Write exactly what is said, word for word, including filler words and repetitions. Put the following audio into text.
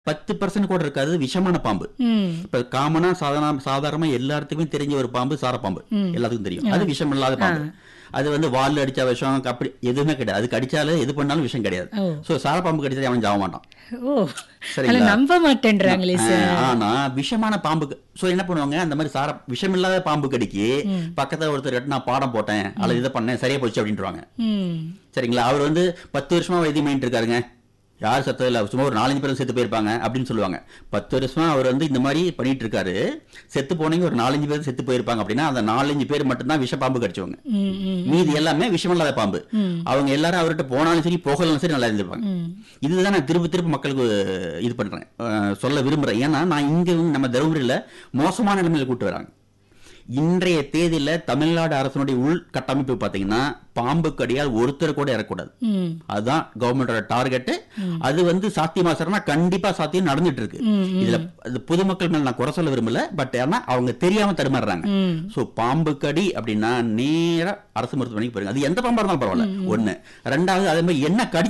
பத்து பர்சன்ட் கூட இருக்காது விஷமான பாம்பு. இப்ப காமனா சாதாரண சாதாரணமா எல்லாத்துக்குமே தெரிஞ்ச ஒரு பாம்பு சாரப்பாம்பு, எல்லாத்துக்கும் தெரியும். அது விஷம் இல்லாத பாம்பு. அது வந்து வால் அடிச்சா விஷம் அப்படி எதுவுமே கிடையாது. அது கடிச்சாலும் எது பண்ணாலும் விஷம் கிடையாது. சோ சாரப்பாம்பு கடிச்சா அவன் சாக மாட்டான். ஓ, நம்ப மாட்டேன்றாங்களே சார். ஆனா விஷமான பாம்புக்கு சோ என்ன பண்ணுவாங்க, அந்த மாதிரி சார விஷம் இல்லாத பாம்பு கடிக்கு பக்கத்துல ஒருத்தர் நான் பாடம் போட்டேன் அல்லது இதை பண்ணேன் சரியா போச்சு அப்படின்றாங்க. சரிங்களா, அவர் வந்து பத்து வருஷமா வைத்தியம் பண்ணிட்டு இருக்காருங்க, யார் சத்தம் இல்ல, சும்மா ஒரு நாலஞ்சு பேரும் செத்து போயிருப்பாங்க அப்படின்னு சொல்லுவாங்க. பத்து வருஷமா அவர் வந்து இந்த மாதிரி பண்ணிட்டு இருக்காரு, செத்து போனீங்க ஒரு நாலஞ்சு பேர் செத்து போயிருப்பாங்க அப்படின்னா அந்த நாலஞ்சு பேர் மட்டும்தான் விஷ பாம்பு கடிச்சவங்க. மீதி எல்லாமே விஷம் இல்லாத பாம்பு. அவங்க எல்லாரும் அவர்கிட்ட போனாலும் சரி போகலாம் சரி நல்லா இருந்திருப்பாங்க. இதுதான் நான் திரும்ப திரும்ப மக்களுக்கு இது பண்றேன், சொல்ல விரும்புறேன். ஏன்னா நான் இங்க நம்ம தருமபுரியில மோசமான நிலைமையில கூட்டு வராங்க. இன்றைய தேதியில தமிழ்நாடு அரசனுடைய உள் கட்டமைப்பு பாத்தீங்கன்னா பாம்பு கடியால் ஒருத்தர் கூட இறக்கூடாது. அதுதான் கவர்மெண்டோட டார்கெட். அது வந்து சாத்தியமா சார்னா கண்டிப்பா சாத்தியம் நடந்துட்டு இருக்கு. இதுல பொதுமக்கள் மேல நான் குறை சொல்ல விரும்பல, பட் ஆனா அவங்க தெரியாம தடுமாறுறாங்க. சோ பாம்பு கடி அப்படின்னா நேரா அரசு மருத்துவமனைக்கு போயிருங்க. அது எந்த பாம்பா இருந்தாலும் பரவாயில்ல. ஒண்ணு. ரெண்டாவது அதே மாதிரி என்ன கடி